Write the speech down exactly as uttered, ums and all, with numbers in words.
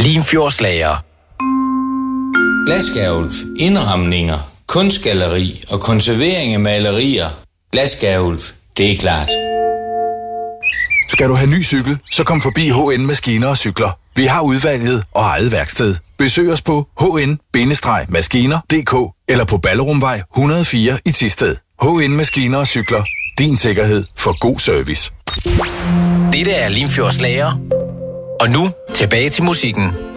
Limfjordslager. Glasgavl, indramninger, kunstgalleri og konservering af malerier. Glasgavl, det er klart. Skal du have ny cykel, så kom forbi H N Maskiner og Cykler. Vi har udvalget og eget værksted. Besøg os på h n maskiner punktum d k eller på Ballerumvej et hundrede og fire i Thisted. H N Maskiner og Cykler. Din sikkerhed for god service. Dette er Limfjordslager. Og nu tilbage til musikken.